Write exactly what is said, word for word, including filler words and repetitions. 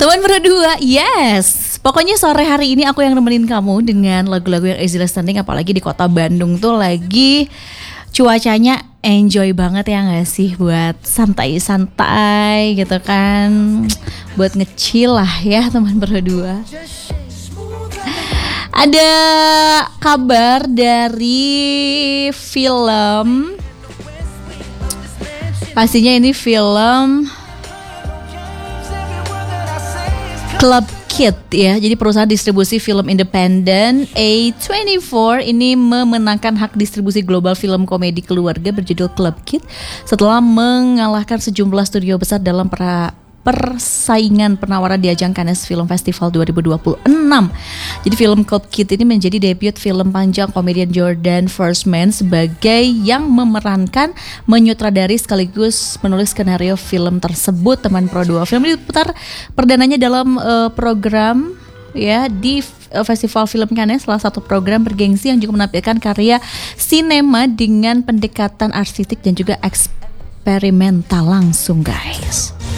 Teman berdua, yes. Pokoknya sore hari ini aku yang nemenin kamu dengan lagu-lagu yang easy listening. Apalagi di kota Bandung tuh lagi cuacanya enjoy banget ya gak sih? Buat santai-santai gitu kan, buat nge-chill lah ya teman berdua. Ada kabar dari film, pastinya ini film Club Kid ya. Jadi perusahaan distribusi film independen A dua puluh empat ini memenangkan hak distribusi global film komedi keluarga berjudul Club Kid setelah mengalahkan sejumlah studio besar dalam pra persaingan penawaran di ajang Cannes Film Festival dua ribu dua puluh enam. Jadi film Club Kid ini menjadi debut film panjang komedian Jordan Firstman sebagai yang memerankan, menyutradari sekaligus menulis skenario film tersebut. Teman Pro dua, film ini diputar perdananya dalam uh, program ya di uh, Festival Film Cannes, salah satu program bergengsi yang juga menampilkan karya sinema dengan pendekatan artistik dan juga eksperimental langsung, guys.